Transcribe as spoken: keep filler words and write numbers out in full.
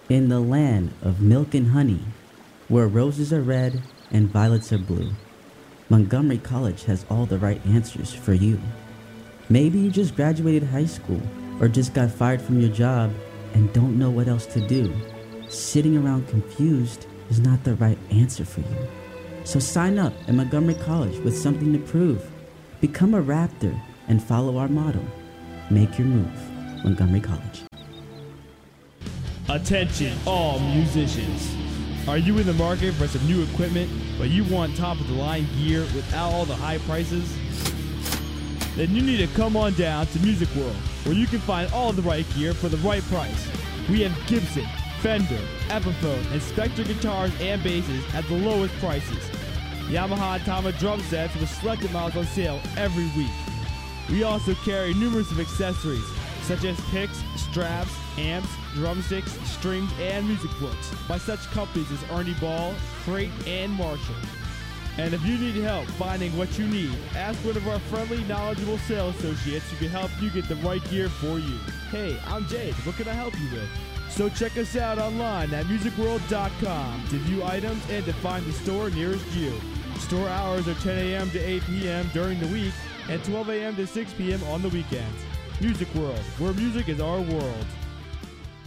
In the land of milk and honey, where roses are red and violets are blue, Montgomery College has all the right answers for you. Maybe you just graduated high school or just got fired from your job and don't know what else to do. Sitting around confused is not the right answer for you. So sign up at Montgomery College with something to prove. Become a Raptor and follow our motto. Make your move. Montgomery College. Attention all musicians. Are you in the market for some new equipment, but you want top of the line gear without all the high prices? Then you need to come on down to Music World, where you can find all the right gear for the right price. We have Gibson, Fender, Epiphone, and Spectre guitars and basses at the lowest prices. Yamaha Tama drum sets with selected models on sale every week. We also carry numerous of accessories, such as picks, straps, amps, drumsticks, strings, and music books by such companies as Ernie Ball, Crate, and Marshall. And if you need help finding what you need, ask one of our friendly, knowledgeable sales associates who can help you get the right gear for you. Hey, I'm Jade. What can I help you with? So check us out online at music world dot com to view items and to find the store nearest you. Store hours are ten a.m. to eight p.m. during the week and twelve a.m. to six p.m. on the weekends. Music World, where music is our world.